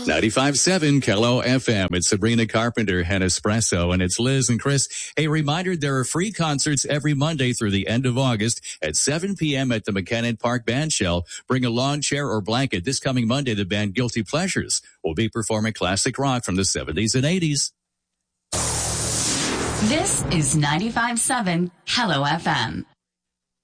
95.7 Kello FM. It's Sabrina Carpenter and Espresso, and it's Liz and Chris. A reminder, there are free concerts every Monday through the end of August at 7 p.m. at the McKinnon Park Bandshell. Bring a lawn chair or blanket. This coming Monday, the band Guilty Pleasures will be performing classic rock from the 70s and 80s. This is 95.7 Hello FM.